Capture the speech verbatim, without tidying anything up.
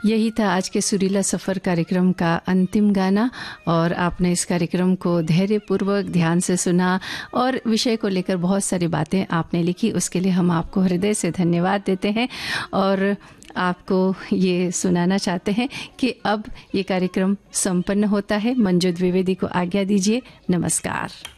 यही था आज के सुरीला सफ़र कार्यक्रम का अंतिम गाना और आपने इस कार्यक्रम को धैर्यपूर्वक ध्यान से सुना और विषय को लेकर बहुत सारी बातें आपने लिखी, उसके लिए हम आपको हृदय से धन्यवाद देते हैं और आपको ये सुनाना चाहते हैं कि अब ये कार्यक्रम संपन्न होता है। मंजू द्विवेदी को आज्ञा दीजिए। नमस्कार।